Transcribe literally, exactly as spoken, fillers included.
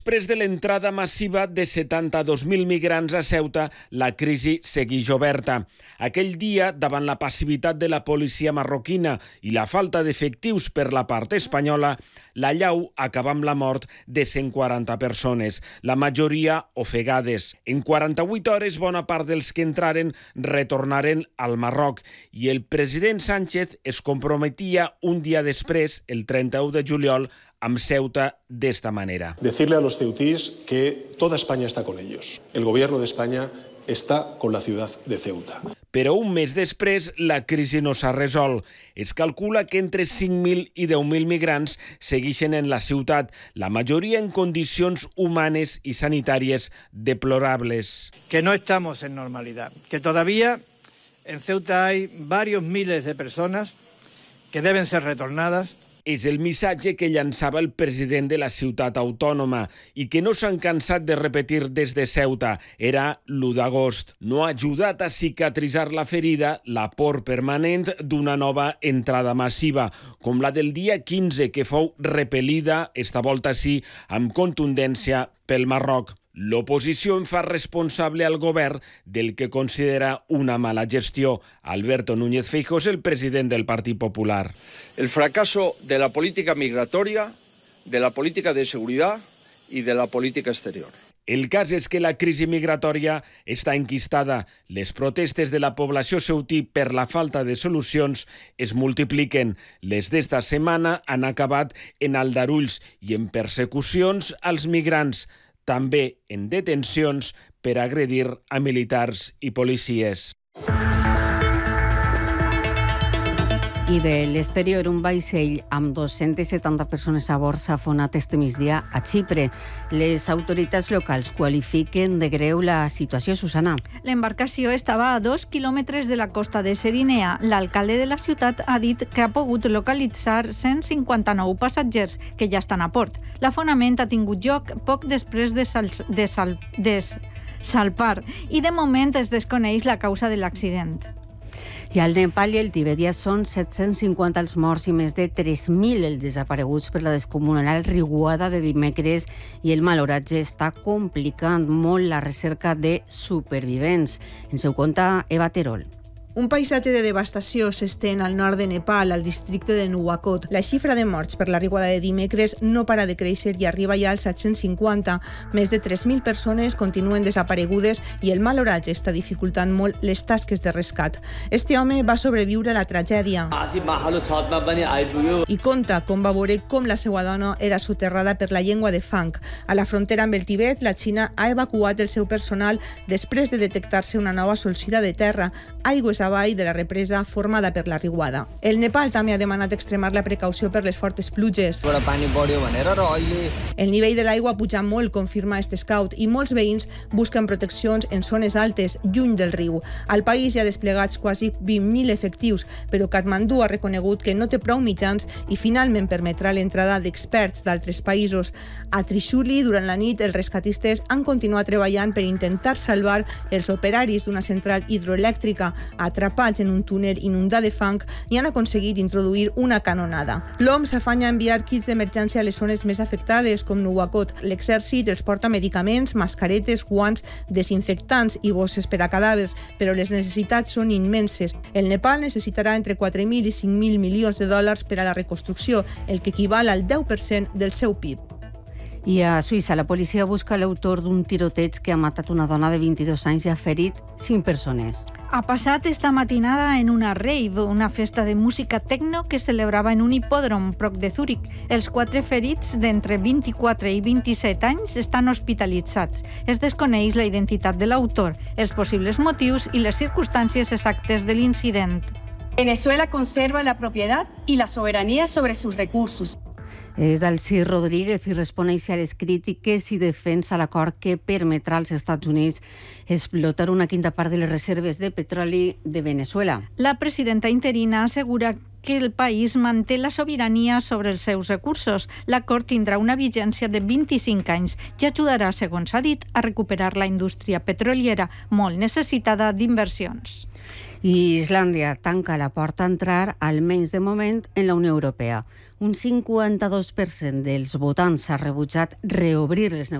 Després de l'entrada massiva de setanta-dos mil migrants a Ceuta, la crisi segueix oberta. Aquell dia, davant la passivitat de la policia marroquina i la falta d'efectius per la part espanyola, la llau acaba amb la mort de cent quaranta persones, la majoria ofegades. En quaranta-vuit hores, bona part dels que entraren retornaren al Marroc i el president Sánchez es comprometia un dia després, el trenta-u de juliol, amb Ceuta d'esta manera. Decirle a los ceutíes que toda España está con ellos. El gobierno de España está con la ciudad de Ceuta. Però un mes després, la crisi no s'ha resolt. Es calcula que entre cinc mil i deu mil migrants segueixen en la ciutat, la majoria en condicions humanes i sanitàries deplorables. Que no estamos en normalidad, que todavía en Ceuta hay varios miles de personas que deben ser retornadas. És el missatge que llançava el president de la ciutat autònoma i que no s'han cansat de repetir des de Ceuta. Era l'u d'agost. No ha ajudat a cicatritzar la ferida la por permanent d'una nova entrada massiva, com la del dia quinze, que fou repel·lida, esta volta sí, amb contundència pel Marroc. L'oposició en fa responsable al govern del que considera una mala gestió. Alberto Núñez Feijóo és el president del Partit Popular. El fracaso de la política migratoria, de la política de seguridad y de la política exterior. El cas és que la crisi migratòria està enquistada. Les protestes de la població ceutí per la falta de solucions es multipliquen. Les d'esta setmana han acabat en aldarulls i en persecucions als migrants, també en detencions per agredir a militars i policies. I de l'exterior, un vaixell amb dos-centes setanta persones a bord s'ha afonat este migdia a Xipre. Les autoritats locals qualifiquen de greu la situació, Susana. L'embarcació estava a dos quilòmetres de la costa de Serinea. L'alcalde de la ciutat ha dit que ha pogut localitzar cent cinquanta-nou passatgers que ja estan a port. L'afonament ha tingut lloc poc després de, sal, de, sal, de salpar i de moment es desconeix la causa de l'accident. I al Nepal i el Tibet ja són set-cents cinquanta els morts i més de tres mil els desapareguts per la descomunal riuada de dimecres i el maloratge està complicant molt la recerca de supervivents. Ens ho conta Eva Terol. Un paisatge de devastació s'estén al nord de Nepal, al districte de Nuwakot. La xifra de morts per la riuada de dimecres no para de créixer i arriba ja als set-cents cinquanta. Més de tres mil persones continuen desaparegudes i el mal oratge està dificultant molt les tasques de rescat. Este home va sobreviure a la tragèdia i conta com va veure com la seva dona era soterrada per la llengua de fang. A la frontera amb el Tibet, la Xina ha evacuat el seu personal després de detectar-se una nova solsida de terra, aigües avall de la represa formada per la riuada. El Nepal també ha demanat extremar la precaució per les fortes pluges. El nivell de l'aigua puja molt, confirma este scout, i molts veïns busquen proteccions en zones altes, lluny del riu. Al país hi ha desplegats quasi vint mil efectius, però Katmandú ha reconegut que no té prou mitjans i finalment permetrà l'entrada d'experts d'altres països. A Trishuli, durant la nit, els rescatistes han continuat treballant per intentar salvar els operaris d'una central hidroelèctrica atrapats en un túnel inundat de fang i han aconseguit introduir una canonada. L'O M S s'afanya a enviar kits d'emergència a les zones més afectades, com Nuwakot. L'exèrcit els porta medicaments, mascaretes, guants, desinfectants i bosses per a cadàvers, però les necessitats són immenses. El Nepal necessitarà entre quatre mil i cinc mil milions de dòlars per a la reconstrucció, el que equival al deu per cent del seu P I B. I a Suïssa, la policia busca l'autor d'un tiroteig que ha matat una dona de vint-i-dos anys i ha ferit cinc persones. Ha passat esta matinada en una rave, una festa de música techno que celebrava en un hipòdrom prop de Zúrich. Els quatre ferits d'entre vint-i-quatre i vint-i-set anys estan hospitalitzats. Es desconeix la identitat de l'autor, els possibles motius i les circumstàncies exactes de l'incident. Venezuela conserva la propiedad y la soberanía sobre sus recursos. És Dalcy Rodríguez i respon a les crítiques i defensa l'acord que permetrà als Estats Units explotar una quinta part de les reserves de petroli de Venezuela. La presidenta interina assegura que el país manté la sobirania sobre els seus recursos. L'acord tindrà una vigència de vint-i-cinc anys i ajudarà, segons s'ha dit, a recuperar la indústria petroliera, molt necessitada d'inversions. I Islàndia tanca la porta a entrar, almenys de moment, en la Unió Europea. Un cinquanta-dos per cent dels votants ha rebutjat reobrir les negociacions